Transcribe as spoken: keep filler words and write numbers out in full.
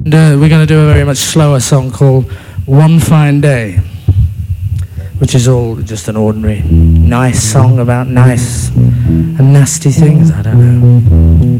Uh, we're going to do a very much slower song called One Fine Day, which is all just an ordinary nice song about nice and nasty things, I don't know.